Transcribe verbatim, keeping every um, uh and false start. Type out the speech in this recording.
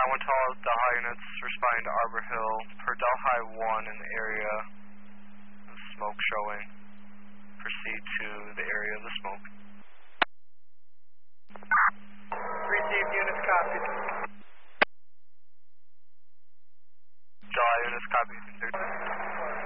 nine one tall, Delhi units responding to Arbor Hill per Delhi one in the area of smoke showing. Proceed to the area of the smoke. Received, units copied. Delhi units copied.